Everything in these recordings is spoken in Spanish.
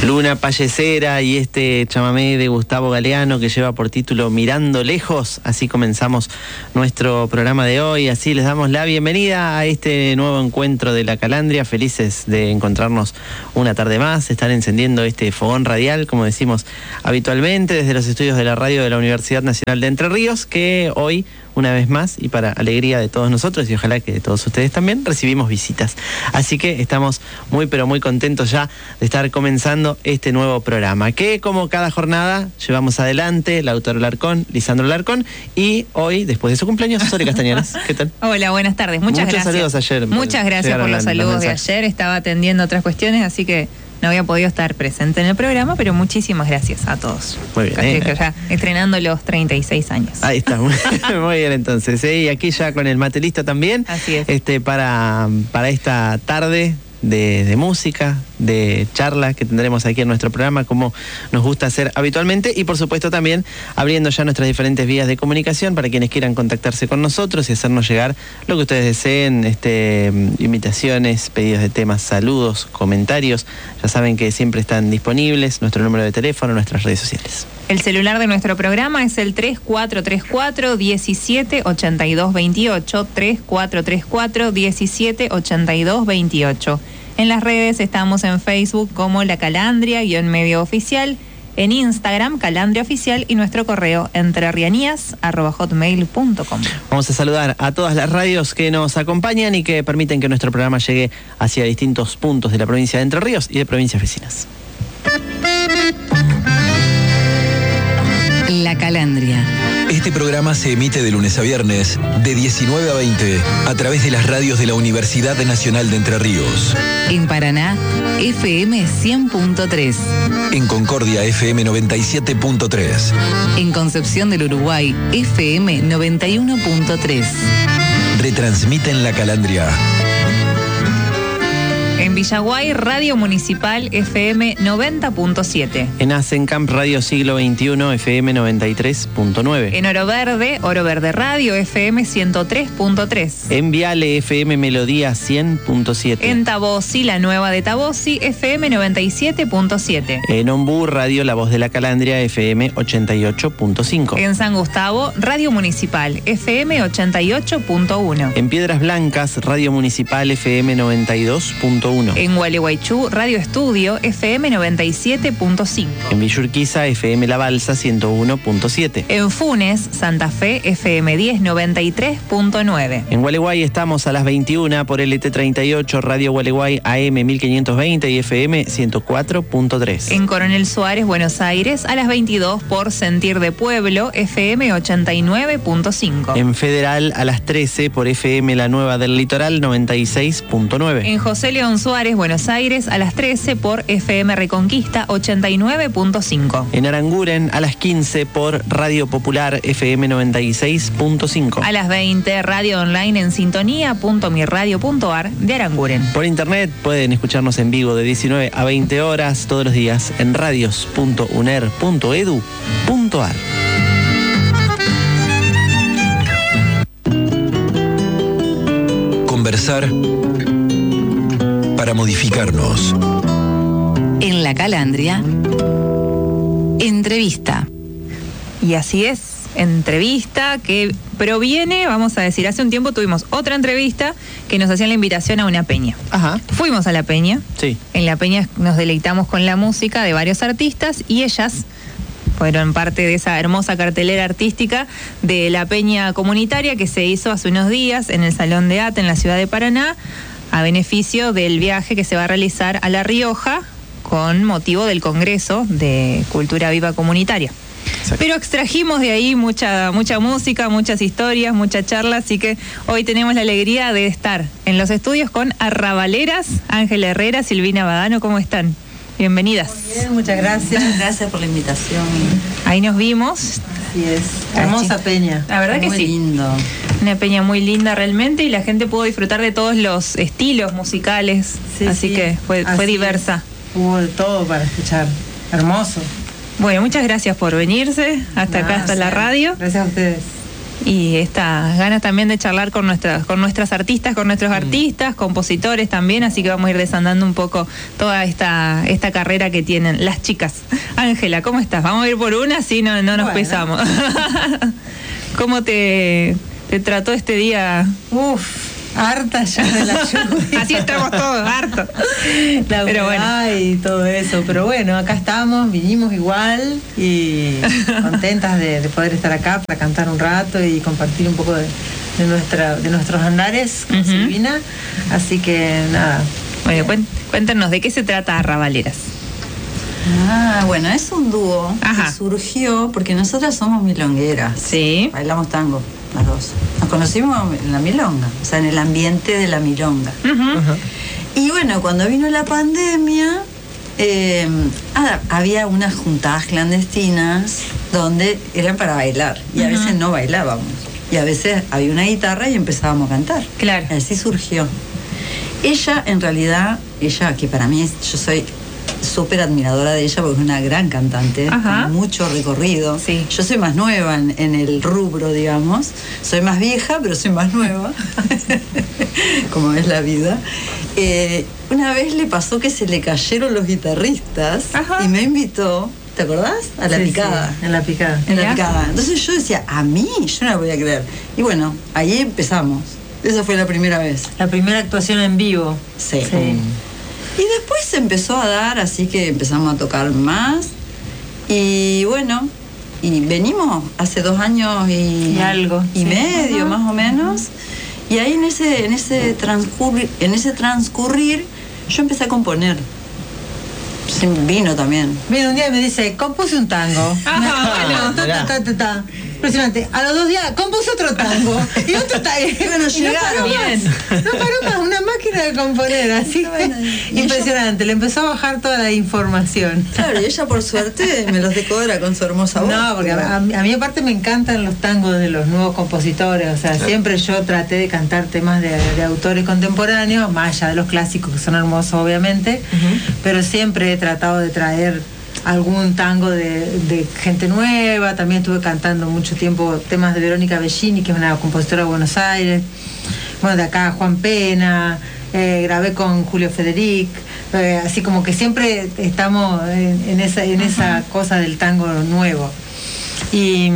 Luna Payesera y este chamamé de Gustavo Galeano que lleva por título Mirando Lejos. Así comenzamos nuestro programa de hoy, así les damos la bienvenida a este nuevo encuentro de La Calandria. Felices de encontrarnos una tarde más, estar encendiendo este fogón radial, como decimos habitualmente, desde los estudios de la radio de la Universidad Nacional de Entre Ríos, que hoy, una vez más, y para alegría de todos nosotros y ojalá que de todos ustedes también, recibimos visitas. Así que estamos muy pero muy contentos ya de estar comenzando este nuevo programa, que como cada jornada llevamos adelante Lautaro Larcón, Lisandro Larcón, y hoy, después de su cumpleaños, Sole Castañares. ¿Qué tal? Hola, buenas tardes, muchos gracias. Saludos ayer. Muchas gracias por los saludos de ayer, estaba atendiendo otras cuestiones, así que no había podido estar presente en el programa, pero muchísimas gracias a todos. Muy bien. Ya estrenando los 36 años. Ahí está, muy bien entonces. Y aquí ya con el mate listo también. Así es. Para esta tarde de música, de charla que tendremos aquí en nuestro programa, como nos gusta hacer habitualmente, y por supuesto también abriendo ya nuestras diferentes vías de comunicación para quienes quieran contactarse con nosotros y hacernos llegar lo que ustedes deseen, invitaciones, pedidos de temas, saludos, comentarios. Ya saben que siempre están disponibles nuestro número de teléfono, nuestras redes sociales. El celular de nuestro programa es el 3434-178228, 3434-178228. En las redes estamos en Facebook como La Calandria-medio oficial, en Instagram Calandria Oficial y nuestro correo entrerrianías@hotmail.com. Vamos a saludar a todas las radios que nos acompañan y que permiten que nuestro programa llegue hacia distintos puntos de la provincia de Entre Ríos y de provincias vecinas. La Calandria. Este programa se emite de lunes a viernes, de 19 a 20, a través de las radios de la Universidad Nacional de Entre Ríos. En Paraná, FM 100.3. En Concordia, FM 97.3. En Concepción del Uruguay, FM 91.3. Retransmiten La Calandria. En Villaguay, Radio Municipal FM 90.7. En Asencamp, Radio Siglo XXI, FM 93.9. En Oro Verde Radio FM 103.3. En Viale, FM Melodía 100.7. En Tabosi, La Nueva de Tabosi, FM 97.7. En Ombú, Radio La Voz de la Calandria, FM 88.5. En San Gustavo, Radio Municipal FM 88.1. En Piedras Blancas, Radio Municipal FM 92.1. En Gualeguaychú, Radio Estudio FM 97.5. En Villurquiza, FM La Balsa 101.7. En Funes, Santa Fe, FM 1093.9. En Gualeguay estamos a las 21 por LT38, Radio Gualeguay AM 1520 y FM 104.3. En Coronel Suárez, Buenos Aires, a las 22 por Sentir de Pueblo, FM 89.5. En Federal, a las 13 por FM La Nueva del Litoral 96.9. En José León Suárez, Buenos Aires, a las 13 por FM Reconquista 89.5. En Aranguren, a las 15 por Radio Popular FM 96.5. A las 20, radio online en sintonía.mirradio.ar de Aranguren. Por internet pueden escucharnos en vivo de 19 a 20 horas todos los días en radios.uner.edu.ar. Conversar para modificarnos. En La Calandria, entrevista. Y así es, entrevista que proviene, vamos a decir, hace un tiempo tuvimos otra entrevista que nos hacían la invitación a una peña. Ajá. Fuimos a la peña. Sí. En la peña nos deleitamos con la música de varios artistas y ellas fueron parte de esa hermosa cartelera artística de la peña comunitaria que se hizo hace unos días en el Salón de Ate en la ciudad de Paraná, a beneficio del viaje que se va a realizar a La Rioja con motivo del Congreso de Cultura Viva Comunitaria. Exacto. Pero extrajimos de ahí mucha música, muchas historias, mucha charla, así que hoy tenemos la alegría de estar en los estudios con arrabaleras, Ángela Herrera, Silvina Badano. ¿Cómo están? Bienvenidas. Muy bien, muchas gracias. Gracias por la invitación. Ahí nos vimos. Así es. Hermosa peña. La verdad que sí. Muy lindo. Una peña muy linda realmente y la gente pudo disfrutar de todos los estilos musicales. Sí, así sí. Que fue diversa. Hubo de todo para escuchar. Hermoso. Bueno, muchas gracias por venirse hasta acá, hasta la radio. Gracias a ustedes. Y estas ganas también de charlar con nuestras artistas, con nuestros artistas, compositores también, así que vamos a ir desandando un poco toda esta carrera que tienen las chicas. Ángela, ¿cómo estás? Vamos a ir por una, así no nos pesamos. ¿Cómo te trató este día? Harta ya de la lluvia. Así estamos todos, hartos. Pero bueno. Y todo eso. Pero bueno, acá estamos, vinimos igual y contentas de poder estar acá para cantar un rato y compartir un poco de nuestros andares con Silvina. Así que nada. Bueno, cuéntanos, ¿de qué se trata Arrabaleras? Bueno, es un dúo que surgió porque nosotras somos milongueras. Sí. Bailamos tango, las dos. Nos conocimos en la milonga, o sea, en el ambiente de la milonga. Y bueno, cuando vino la pandemia, había unas juntadas clandestinas donde eran para bailar. Y a veces no bailábamos. Y a veces había una guitarra y empezábamos a cantar. Claro. Y así surgió. Ella, en realidad, que para mí, yo soy súper admiradora de ella porque es una gran cantante, con mucho recorrido. Sí. Yo soy más nueva en el rubro, digamos. Soy más vieja, pero soy más nueva, como es la vida. Una vez le pasó que se le cayeron los guitarristas y me invitó, ¿te acordás? A la picada. Sí, en la picada. En la picada. Entonces yo decía, ¿a mí? Yo no la voy a creer. Y bueno, ahí empezamos. Esa fue la primera vez. La primera actuación en vivo. Sí. Y después se empezó a dar, así que empezamos a tocar más. Y bueno, y venimos hace 2 años y algo. Y medio, más o menos. Y ahí en ese transcurrir, yo empecé a componer. Vino también. Vino un día y me dice, compuse un tango. Impresionante. A los 2 días compuse otro tango. Y otro tango. Bueno, llegaron. No paró más, una máquina de componer. Así impresionante. Le empezó a bajar toda la información. Claro, y ella por suerte me los decora con su hermosa voz. No, porque a mí aparte me encantan los tangos de los nuevos compositores. O sea, siempre yo traté de cantar temas de autores contemporáneos, más allá de los clásicos que son hermosos obviamente, pero siempre he tratado de traer algún tango de gente nueva. También estuve cantando mucho tiempo temas de Verónica Bellini, que es una compositora de Buenos Aires. Bueno, de acá Juan Pena, grabé con Julio Federic, así como que siempre estamos en esa cosa del tango nuevo. Y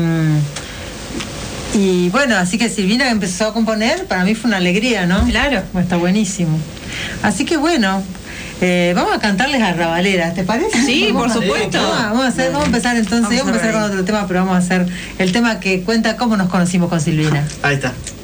bueno, así que Silvina empezó a componer, para mí fue una alegría, ¿no? Claro. Está buenísimo. Así que bueno, vamos a cantarles Arrabaleras, ¿te parece? Sí, por supuesto. Vamos a empezar entonces, vamos a empezar con otro tema, pero vamos a hacer el tema que cuenta cómo nos conocimos con Silvina. Ahí está.